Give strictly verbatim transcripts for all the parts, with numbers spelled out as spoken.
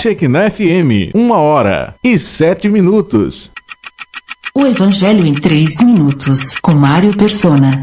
Shekinah F M, uma hora e sete minutos. O Evangelho em três minutos, com Mário Persona.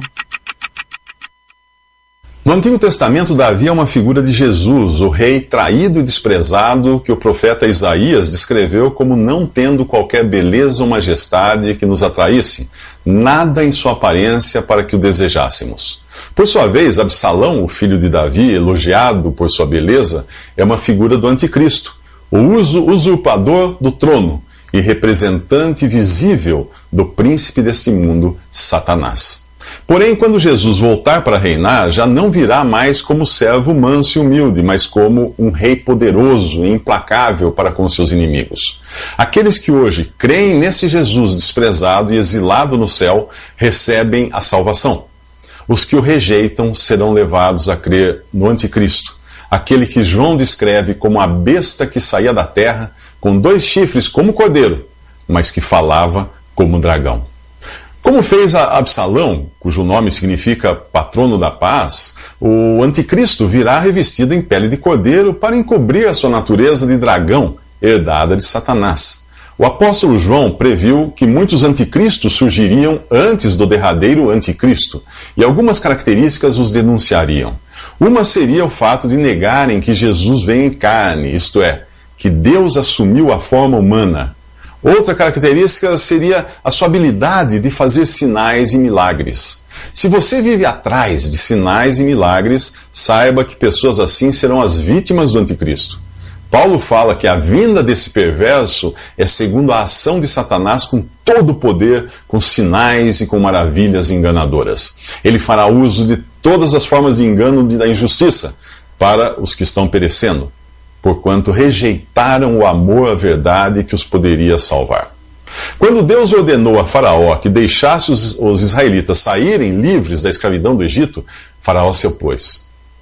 No Antigo Testamento, Davi é uma figura de Jesus, o rei traído e desprezado que o profeta Isaías descreveu como não tendo qualquer beleza ou majestade que nos atraísse, nada em sua aparência para que o desejássemos. Por sua vez, Absalão, o filho de Davi, elogiado por sua beleza, é uma figura do anticristo, o usurpador do trono e representante visível do príncipe deste mundo, Satanás. Porém, quando Jesus voltar para reinar, já não virá mais como servo manso e humilde, mas como um rei poderoso e implacável para com seus inimigos. Aqueles que hoje creem nesse Jesus desprezado e exilado no céu, recebem a salvação. Os que o rejeitam serão levados a crer no anticristo, aquele que João descreve como a besta que saía da terra, com dois chifres como cordeiro, mas que falava como dragão. Como fez Absalão, cujo nome significa patrono da paz, o anticristo virá revestido em pele de cordeiro para encobrir a sua natureza de dragão, herdada de Satanás. O apóstolo João previu que muitos anticristos surgiriam antes do derradeiro anticristo, e algumas características os denunciariam. Uma seria o fato de negarem que Jesus veio em carne, isto é, que Deus assumiu a forma humana. Outra característica seria a sua habilidade de fazer sinais e milagres. Se você vive atrás de sinais e milagres, saiba que pessoas assim serão as vítimas do anticristo. Paulo fala que a vinda desse perverso é segundo a ação de Satanás com todo o poder, com sinais e com maravilhas enganadoras. Ele fará uso de todas as formas de engano e da injustiça para os que estão perecendo, porquanto rejeitaram o amor à verdade que os poderia salvar. Quando Deus ordenou a Faraó que deixasse os, os israelitas saírem livres da escravidão do Egito, Faraó se opôs.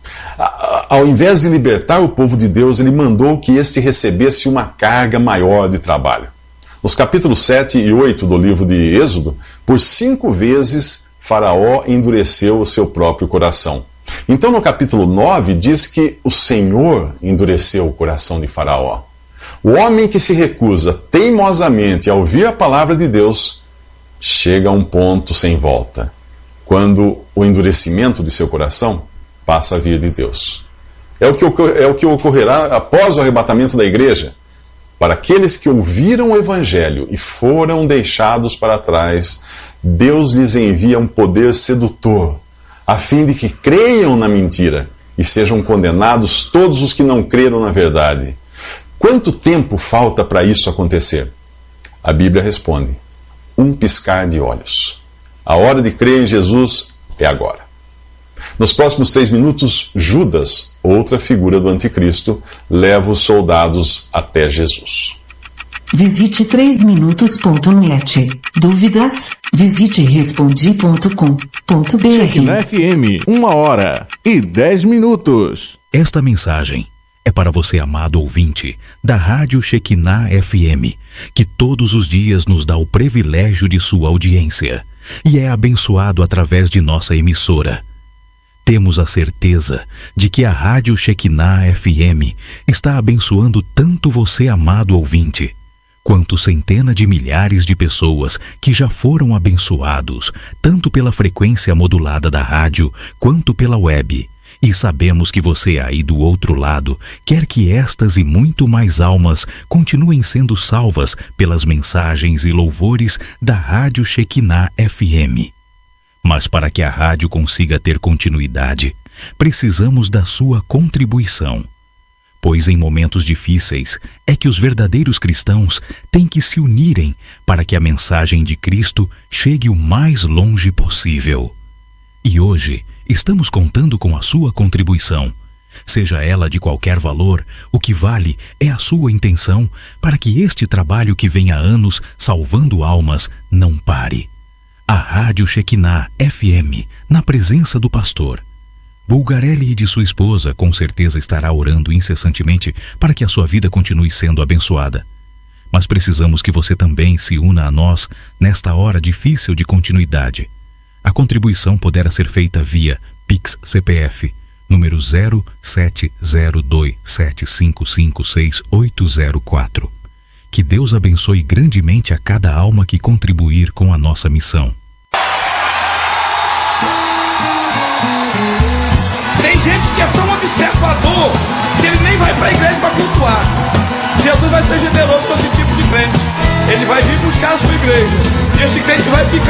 Ao invés de libertar o povo de Deus, ele mandou que este recebesse uma carga maior de trabalho. Nos capítulos sete e oito do livro de Êxodo, por cinco vezes Faraó endureceu o seu próprio coração. Então, no capítulo nove, diz que o Senhor endureceu o coração de Faraó. O homem que se recusa teimosamente a ouvir a palavra de Deus chega a um ponto sem volta, quando o endurecimento de seu coração passa a vir de Deus. É o que, é o que ocorrerá após o arrebatamento da igreja. Para aqueles que ouviram o Evangelho e foram deixados para trás, Deus lhes envia um poder sedutor, a fim de que creiam na mentira e sejam condenados todos os que não creram na verdade. Quanto tempo falta para isso acontecer? A Bíblia responde: um piscar de olhos. A hora de crer em Jesus é agora. Nos próximos três minutos, Judas, outra figura do anticristo, leva os soldados até Jesus. Visite três minutos ponto net. Dúvidas? Visite respondi ponto com ponto b r. Shekinah F M, uma hora e dez minutos. Esta mensagem é para você, amado ouvinte, da Rádio Shekinah F M, que todos os dias nos dá o privilégio de sua audiência e é abençoado através de nossa emissora. Temos a certeza de que a Rádio Shekinah F M está abençoando tanto você, amado ouvinte, quanto centenas de milhares de pessoas que já foram abençoados, tanto pela frequência modulada da rádio, quanto pela web. E sabemos que você aí do outro lado quer que estas e muito mais almas continuem sendo salvas pelas mensagens e louvores da Rádio Shekinah F M. Mas para que a rádio consiga ter continuidade, precisamos da sua contribuição. Pois em momentos difíceis é que os verdadeiros cristãos têm que se unirem para que a mensagem de Cristo chegue o mais longe possível. E hoje estamos contando com a sua contribuição. Seja ela de qualquer valor, o que vale é a sua intenção para que este trabalho que vem há anos salvando almas não pare. A Rádio Shekinah F M, na presença do pastor Bulgarelli e de sua esposa, com certeza estará orando incessantemente para que a sua vida continue sendo abençoada. Mas precisamos que você também se una a nós nesta hora difícil de continuidade. A contribuição poderá ser feita via Pix C P F número zero sete zero dois sete cinco cinco seis oito zero quatro. Que Deus abençoe grandemente a cada alma que contribuir com a nossa missão. Tem gente que é tão observador que ele nem vai para a igreja para cultuar. Jesus vai ser generoso com esse tipo de crente. Ele vai vir buscar a sua igreja. E esse crente vai ficar